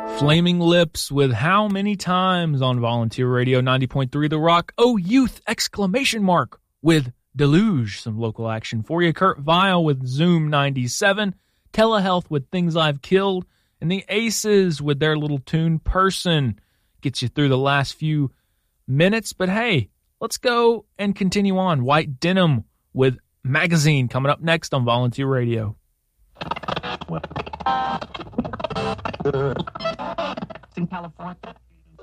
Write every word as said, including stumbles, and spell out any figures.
Flaming Lips with How Many Times on Volunteer Radio ninety point three The Rock. Oh, Youth! Exclamation mark with Deluge. Some local action for you. Kurt Vile with Zoom ninety-seven. Telehealth with Things I've Killed. And the Aces with their little tune Person. Gets you through the last few minutes. But hey, let's go and continue on. White Denim with Magazine coming up next on Volunteer Radio. In California.